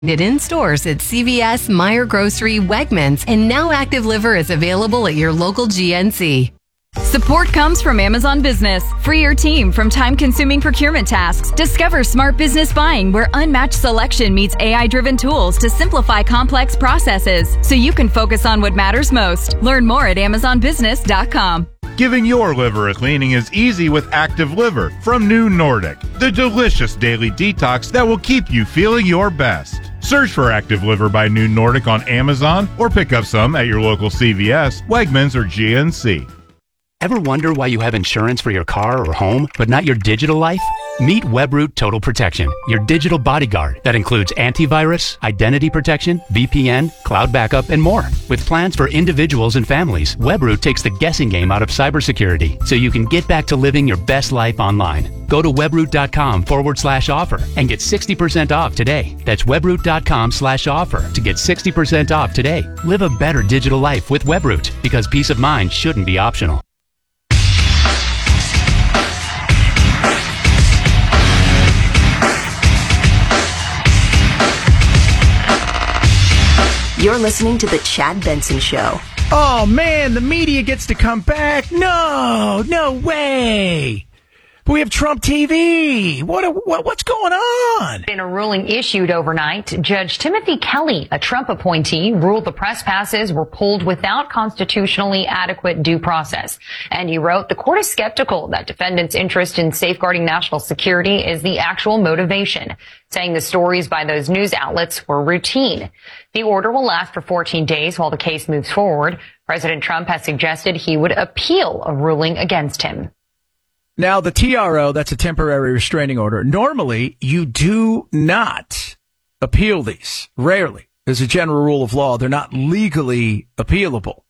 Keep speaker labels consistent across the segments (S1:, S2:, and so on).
S1: It in stores at CVS, Meijer Grocery, Wegmans, and now Active Liver is available at your local GNC.
S2: Support comes from Amazon Business. Free your team from time-consuming procurement tasks. Discover smart business buying where unmatched selection meets AI-driven tools to simplify complex processes so you can focus on what matters most. Learn more at amazonbusiness.com.
S3: Giving your liver a cleaning is easy with Active Liver from New Nordic, the delicious daily detox that will keep you feeling your best. Search for Active Liver by New Nordic on Amazon or pick up some at your local CVS, Wegmans, or GNC.
S4: Ever wonder why you have insurance for your car or home, but not your digital life? Meet WebRoot Total Protection, your digital bodyguard that includes antivirus, identity protection, VPN, cloud backup, and more. With plans for individuals and families, WebRoot takes the guessing game out of cybersecurity so you can get back to living your best life online. Go to webroot.com/offer and get 60% off today. That's webroot.com/offer to get 60% off today. Live a better digital life with WebRoot because peace of mind shouldn't be optional.
S5: You're listening to The Chad Benson Show.
S6: Oh, man, the media gets to come back. No way. But we have Trump TV. What's going on?
S7: In a ruling issued overnight, Judge Timothy Kelly, a Trump appointee, ruled the press passes were pulled without constitutionally adequate due process. And he wrote, the court is skeptical that defendants' interest in safeguarding national security is the actual motivation, saying the stories by those news outlets were routine. The order will last for 14 days while the case moves forward. President Trump has suggested he would appeal a ruling against him.
S6: Now, the TRO, that's a temporary restraining order. Normally, you do not appeal these. Rarely. As a general rule of law, they're not legally appealable.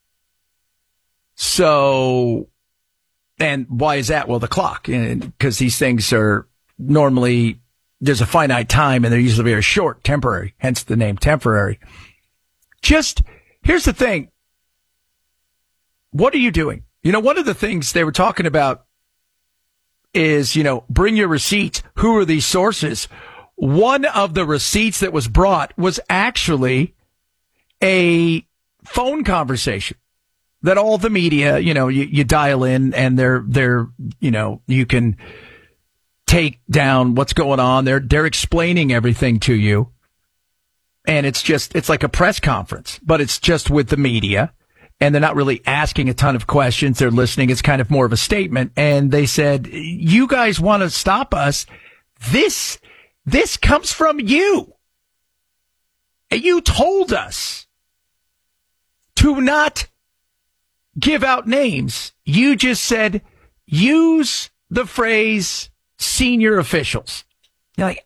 S6: So, and why is that? Well, the clock. Because these things are normally, there's a finite time and they're usually very short, temporary, hence the name temporary. Just, here's the thing. What are you doing? You know, one of the things they were talking about is, bring your receipts. Who are these sources? One of the receipts that was brought was actually a phone conversation that all the media, you dial in and they're, you can take down what's going on. They're explaining everything to you. And it's like a press conference, but it's just with the media. And they're not really asking a ton of questions. They're listening. It's kind of more of a statement. And they said, you guys want to stop us. This comes from you. And you told us to not give out names. You just said, use the phrase senior officials. You're like,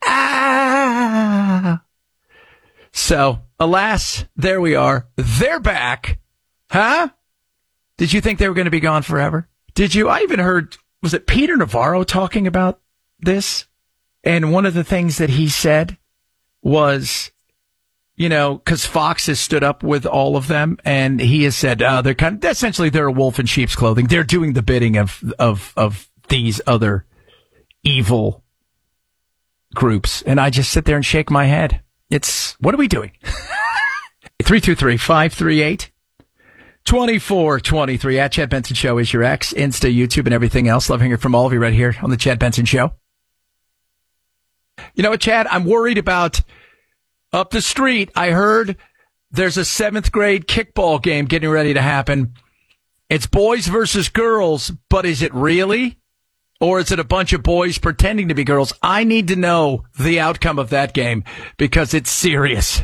S6: So, alas, there we are. They're back. Huh? Did you think they were going to be gone forever? Did you? I even heard, was it Peter Navarro talking about this? And one of the things that he said was, because Fox has stood up with all of them, and he has said, essentially they're a wolf in sheep's clothing. They're doing the bidding of these other evil groups. And I just sit there and shake my head. What are we doing? 323-538. 2423 at Chad Benson Show is your X, Insta, YouTube, and everything else. Love hearing from all of you right here on the Chad Benson Show. You know what, Chad? I'm worried about up the street. I heard there's a 7th grade kickball game getting ready to happen. It's boys versus girls, but is it really? Or is it a bunch of boys pretending to be girls? I need to know the outcome of that game because it's serious.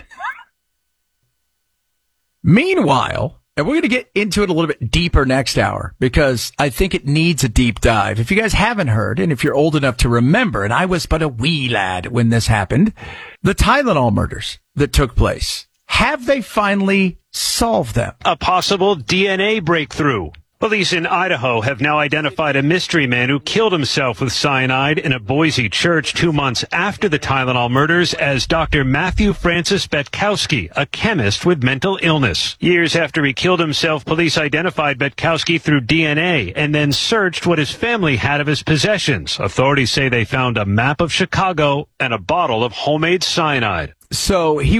S6: Meanwhile, and we're going to get into it a little bit deeper next hour because I think it needs a deep dive. If you guys haven't heard, and if you're old enough to remember, and I was but a wee lad when this happened, the Tylenol murders that took place, have they finally solved them?
S8: A possible DNA breakthrough. Police in Idaho have now identified a mystery man who killed himself with cyanide in a Boise church 2 months after the Tylenol murders as Dr. Matthew Francis Betkowski, a chemist with mental illness. Years after he killed himself, police identified Betkowski through DNA and then searched what his family had of his possessions. Authorities say they found a map of Chicago and a bottle of homemade cyanide.
S6: So he